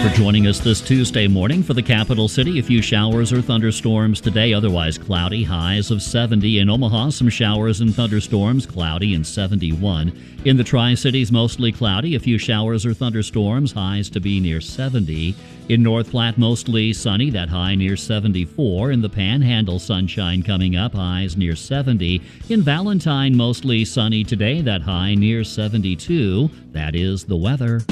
for joining us this Tuesday morning. For the capital city, a few showers or thunderstorms today, otherwise cloudy, highs of 70. In Omaha, some showers and thunderstorms, cloudy and 71. In the Tri-Cities, mostly cloudy, a few showers or thunderstorms, highs to be near 70. In North Platte, mostly sunny, that high near 74. In the Panhandle, sunshine coming up, highs near 70. In Valentine, mostly sunny today, that high near 72. That is the weather.